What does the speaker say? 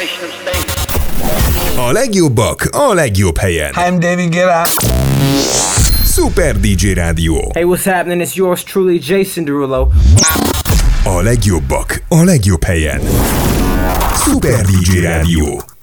vibration of space. A legjobbak a legjobb helyen. Hi, I'm David Guetta. Super DJ Rádió. Hey, what's happening? It's yours truly, Jason Derulo. A legjobbak a legjobb helyen. Super DJ Rádió.